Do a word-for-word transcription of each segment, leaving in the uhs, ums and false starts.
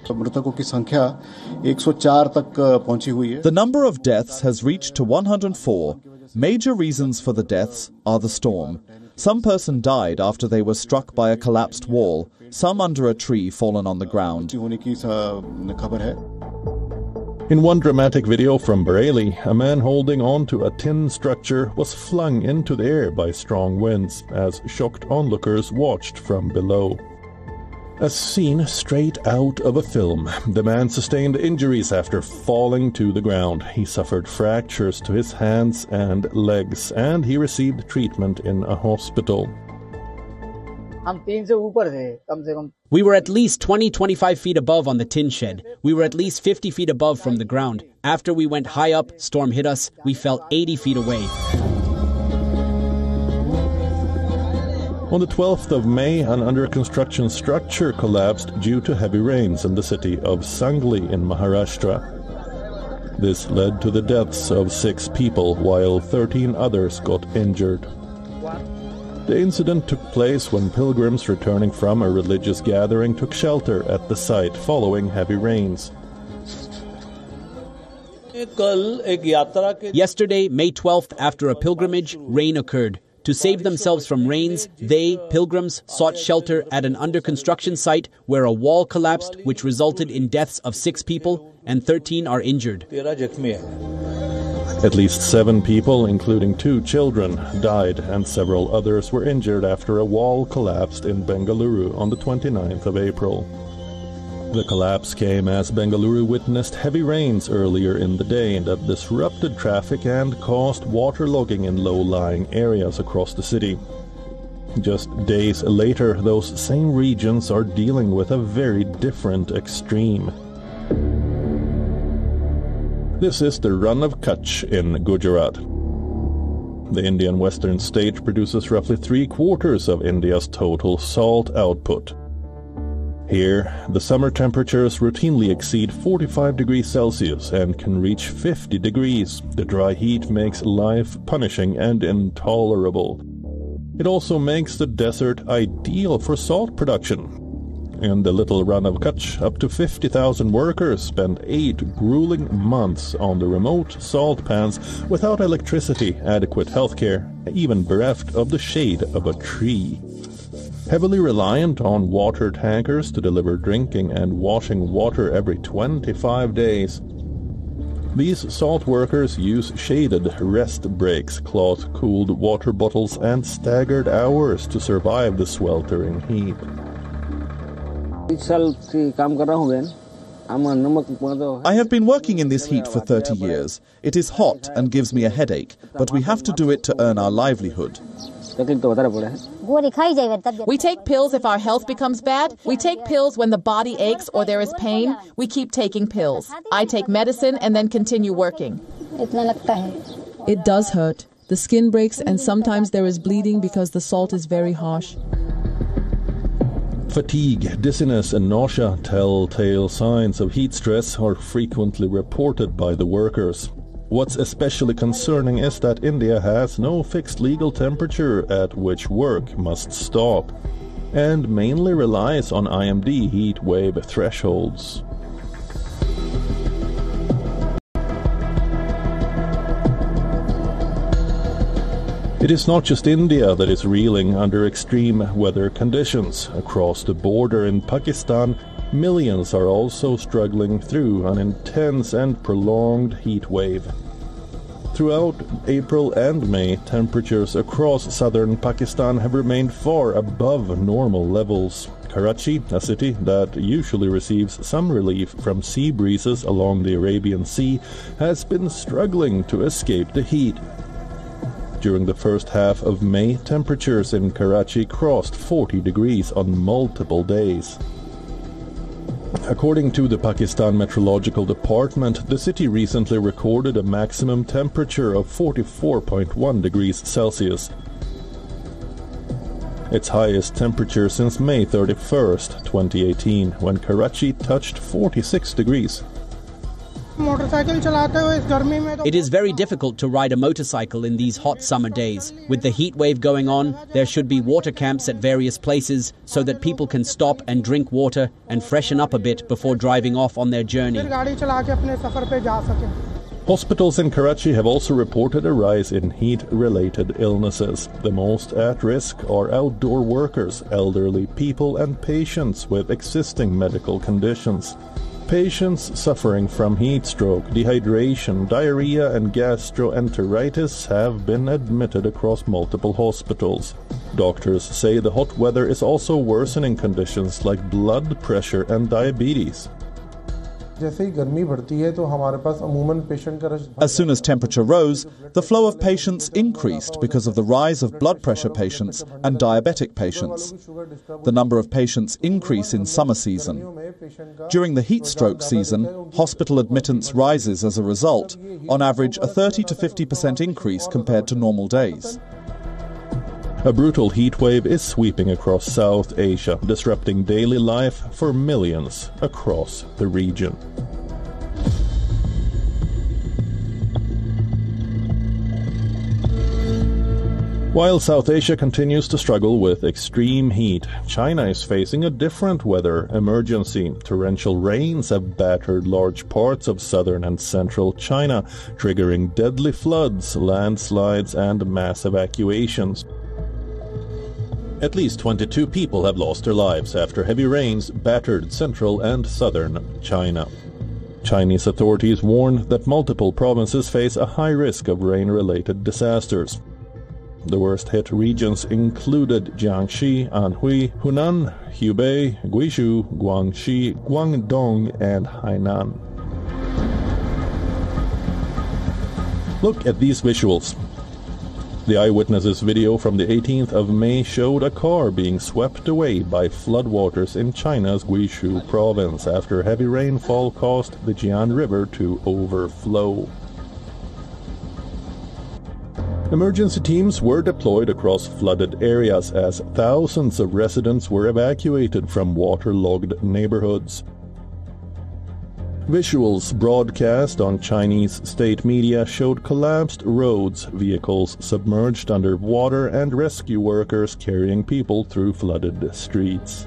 The number of deaths has reached to one hundred four. Major reasons for the deaths are the storm. Some person died after they were struck by a collapsed wall, some under a tree fallen on the ground. In one dramatic video from Bareilly, a man holding on to a tin structure was flung into the air by strong winds as shocked onlookers watched from below. A scene straight out of a film. The man sustained injuries after falling to the ground. He suffered fractures to his hands and legs, and he received treatment in a hospital. We were at least twenty to twenty-five feet above on the tin shed. We were at least fifty feet above from the ground. After we went high up, storm hit us. We fell eighty feet away. On the twelfth of May, an under-construction structure collapsed due to heavy rains in the city of Sangli in Maharashtra. This led to the deaths of six people, while thirteen others got injured. The incident took place when pilgrims returning from a religious gathering took shelter at the site following heavy rains. Yesterday, May twelfth, after a pilgrimage, rain occurred. To save themselves from rains, they, pilgrims, sought shelter at an under-construction site where a wall collapsed, which resulted in deaths of six people, and thirteen are injured. At least seven people, including two children, died, and several others were injured after a wall collapsed in Bengaluru on the twenty-ninth of April. The collapse came as Bengaluru witnessed heavy rains earlier in the day that disrupted traffic and caused waterlogging in low-lying areas across the city. Just days later, those same regions are dealing with a very different extreme. This is the Run of Kutch in Gujarat. The Indian western state produces roughly three-quarters of India's total salt output. Here, the summer temperatures routinely exceed forty-five degrees Celsius and can reach fifty degrees. The dry heat makes life punishing and intolerable. It also makes the desert ideal for salt production. In the little Run of Kutch, up to fifty thousand workers spend eight grueling months on the remote salt pans without electricity, adequate healthcare, even bereft of the shade of a tree. Heavily reliant on water tankers to deliver drinking and washing water every twenty-five days. These salt workers use shaded rest breaks, cloth-cooled water bottles, and staggered hours to survive the sweltering heat. I have been working in this heat for thirty years. It is hot and gives me a headache, but we have to do it to earn our livelihood. We take pills if our health becomes bad. We take pills when the body aches or there is pain. We keep taking pills. I take medicine and then continue working. It does hurt. The skin breaks and sometimes there is bleeding because the salt is very harsh. Fatigue, dizziness and nausea, telltale signs of heat stress, are frequently reported by the workers. What's especially concerning is that India has no fixed legal temperature at which work must stop, and mainly relies on I M D heat wave thresholds. It is not just India that is reeling under extreme weather conditions. Across the border in Pakistan, millions are also struggling through an intense and prolonged heat wave. Throughout April and May, temperatures across southern Pakistan have remained far above normal levels. Karachi, a city that usually receives some relief from sea breezes along the Arabian Sea, has been struggling to escape the heat. During the first half of May, temperatures in Karachi crossed forty degrees on multiple days. According to the Pakistan Meteorological Department, the city recently recorded a maximum temperature of forty-four point one degrees Celsius. Its highest temperature since May thirty-first, twenty eighteen, when Karachi touched forty-six degrees. It is very difficult to ride a motorcycle in these hot summer days. With the heat wave going on, there should be water camps at various places so that people can stop and drink water and freshen up a bit before driving off on their journey. Hospitals in Karachi have also reported a rise in heat-related illnesses. The most at risk are outdoor workers, elderly people and patients with existing medical conditions. Patients suffering from heat stroke, dehydration, diarrhea and gastroenteritis have been admitted across multiple hospitals. Doctors say the hot weather is also worsening conditions like blood pressure and diabetes. As soon as temperature rose, the flow of patients increased because of the rise of blood pressure patients and diabetic patients. The number of patients increase in summer season. During the heat stroke season, hospital admittance rises as a result, on average a thirty to fifty percent increase compared to normal days. A brutal heat wave is sweeping across South Asia, disrupting daily life for millions across the region. While South Asia continues to struggle with extreme heat, China is facing a different weather emergency. Torrential rains have battered large parts of southern and central China, triggering deadly floods, landslides, and mass evacuations. At least twenty-two people have lost their lives after heavy rains battered central and southern China. Chinese authorities warn that multiple provinces face a high risk of rain-related disasters. The worst-hit regions included Jiangxi, Anhui, Hunan, Hubei, Guizhou, Guangxi, Guangdong, and Hainan. Look at these visuals. The eyewitnesses' video from the eighteenth of May showed a car being swept away by floodwaters in China's Guizhou province after heavy rainfall caused the Jian River to overflow. Emergency teams were deployed across flooded areas as thousands of residents were evacuated from waterlogged neighborhoods. Visuals broadcast on Chinese state media showed collapsed roads, vehicles submerged under water, and rescue workers carrying people through flooded streets.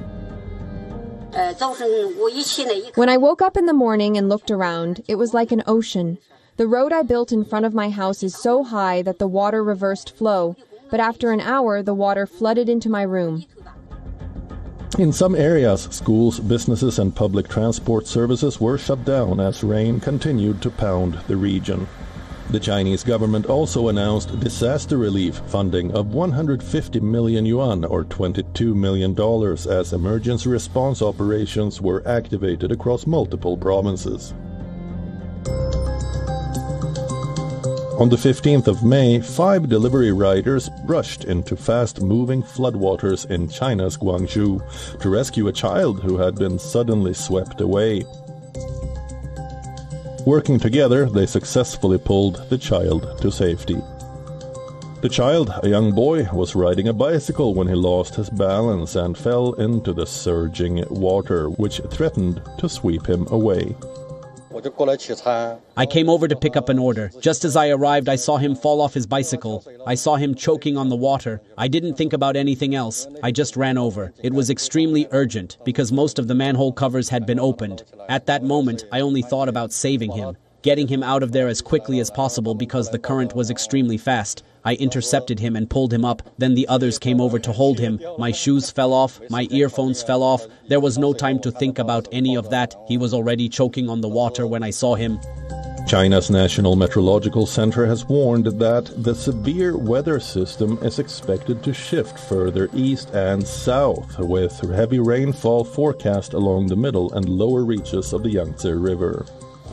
When I woke up in the morning and looked around, it was like an ocean. The road I built in front of my house is so high that the water reversed flow, but after an hour the water flooded into my room. In some areas, schools, businesses and public transport services were shut down as rain continued to pound the region. The Chinese government also announced disaster relief funding of one hundred fifty million yuan or twenty-two million dollars as emergency response operations were activated across multiple provinces. On the fifteenth of May, five delivery riders rushed into fast-moving floodwaters in China's Guangzhou to rescue a child who had been suddenly swept away. Working together, they successfully pulled the child to safety. The child, a young boy, was riding a bicycle when he lost his balance and fell into the surging water, which threatened to sweep him away. I came over to pick up an order. Just as I arrived, I saw him fall off his bicycle. I saw him choking on the water. I didn't think about anything else. I just ran over. It was extremely urgent because most of the manhole covers had been opened. At that moment, I only thought about saving him, getting him out of there as quickly as possible because the current was extremely fast. I intercepted him and pulled him up. Then the others came over to hold him. My shoes fell off. My earphones fell off. There was no time to think about any of that. He was already choking on the water when I saw him. China's National Meteorological Center has warned that the severe weather system is expected to shift further east and south, with heavy rainfall forecast along the middle and lower reaches of the Yangtze River.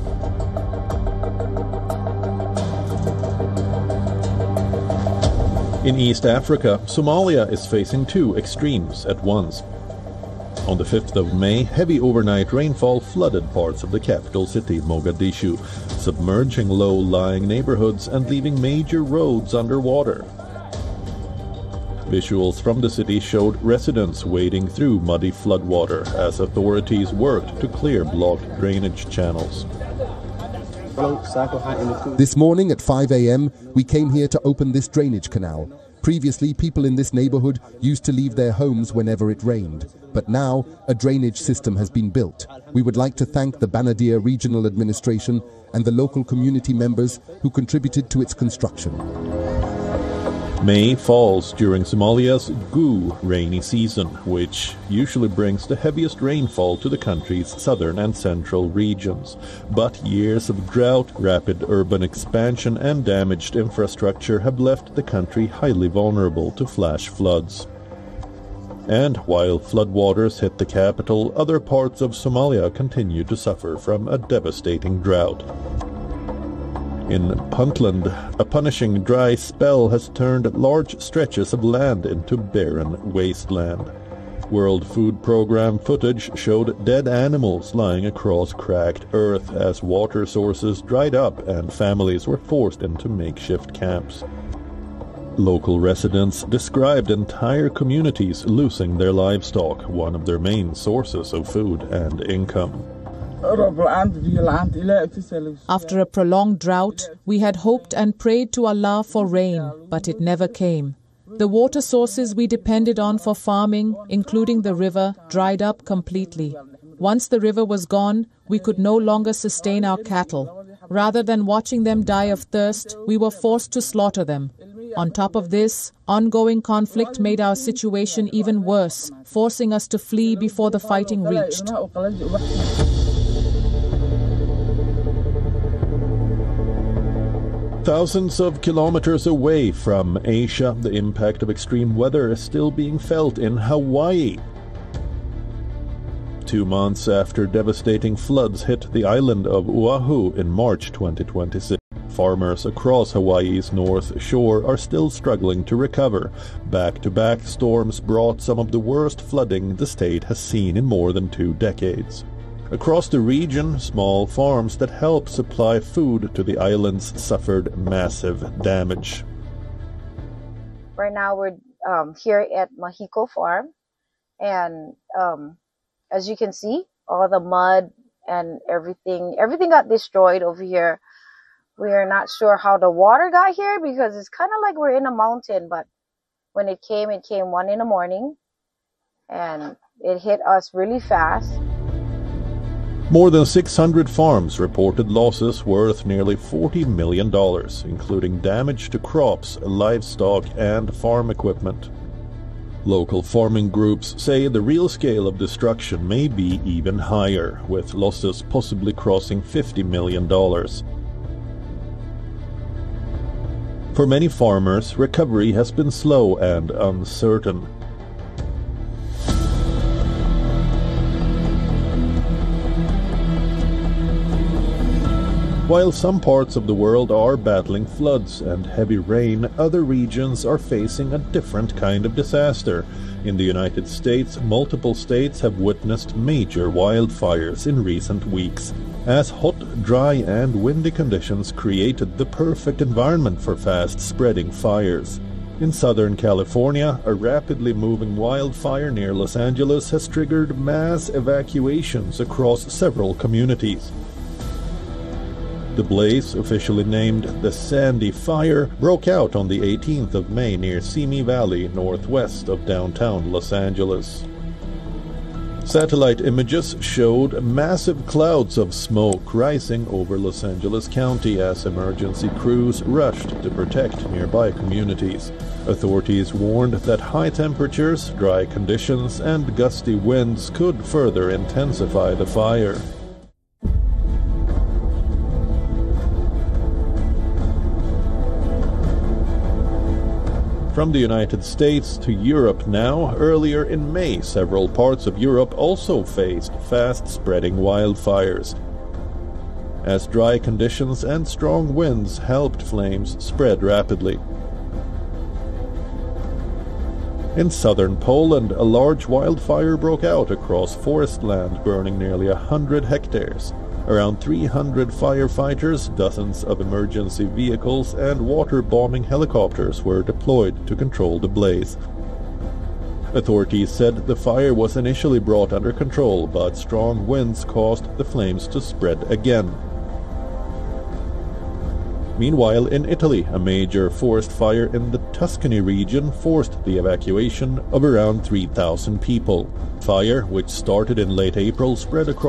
In East Africa, Somalia is facing two extremes at once. On the fifth of May, heavy overnight rainfall flooded parts of the capital city, Mogadishu, submerging low-lying neighborhoods and leaving major roads underwater. Visuals from the city showed residents wading through muddy floodwater as authorities worked to clear blocked drainage channels. This morning at five a m we came here to open this drainage canal. Previously, people in this neighborhood used to leave their homes whenever it rained, but now a drainage system has been built. We would like to thank the Banadir Regional Administration and the local community members who contributed to its construction. May falls during Somalia's Gu rainy season, which usually brings the heaviest rainfall to the country's southern and central regions. But years of drought, rapid urban expansion and damaged infrastructure have left the country highly vulnerable to flash floods. And while floodwaters hit the capital, other parts of Somalia continue to suffer from a devastating drought. In Puntland, a punishing dry spell has turned large stretches of land into barren wasteland. World Food Programme footage showed dead animals lying across cracked earth as water sources dried up and families were forced into makeshift camps. Local residents described entire communities losing their livestock, one of their main sources of food and income. After a prolonged drought, we had hoped and prayed to Allah for rain, but it never came. The water sources we depended on for farming, including the river, dried up completely. Once the river was gone, we could no longer sustain our cattle. Rather than watching them die of thirst, we were forced to slaughter them. On top of this, ongoing conflict made our situation even worse, forcing us to flee before the fighting reached. Thousands of kilometers away from Asia, the impact of extreme weather is still being felt in Hawaii. Two months after devastating floods hit the island of Oahu in March twenty twenty-six, farmers across Hawaii's north shore are still struggling to recover. Back-to-back storms brought some of the worst flooding the state has seen in more than two decades. Across the region, small farms that help supply food to the islands suffered massive damage. Right now we're um, here at Mahiko Farm, and um, as you can see, all the mud and everything, everything got destroyed over here. We are not sure how the water got here because it's kind of like we're in a mountain, but when it came, it came one in the morning, and it hit us really fast. More than six hundred farms reported losses worth nearly forty million dollars, including damage to crops, livestock, and farm equipment. Local farming groups say the real scale of destruction may be even higher, with losses possibly crossing fifty million dollars. For many farmers, recovery has been slow and uncertain. While some parts of the world are battling floods and heavy rain, other regions are facing a different kind of disaster. In the United States, multiple states have witnessed major wildfires in recent weeks, as hot, dry, and windy conditions created the perfect environment for fast-spreading fires. In Southern California, a rapidly moving wildfire near Los Angeles has triggered mass evacuations across several communities. The blaze, officially named the Sandy Fire, broke out on the eighteenth of May near Simi Valley, northwest of downtown Los Angeles. Satellite images showed massive clouds of smoke rising over Los Angeles County as emergency crews rushed to protect nearby communities. Authorities warned that high temperatures, dry conditions, and gusty winds could further intensify the fire. From the United States to Europe now, earlier in May, several parts of Europe also faced fast-spreading wildfires, as dry conditions and strong winds helped flames spread rapidly. In southern Poland, a large wildfire broke out across forest land, burning nearly a hundred hectares. Around three hundred firefighters, dozens of emergency vehicles, and water-bombing helicopters were deployed to control the blaze. Authorities said the fire was initially brought under control, but strong winds caused the flames to spread again. Meanwhile, in Italy, a major forest fire in the Tuscany region forced the evacuation of around three thousand people. Fire, which started in late April, spread across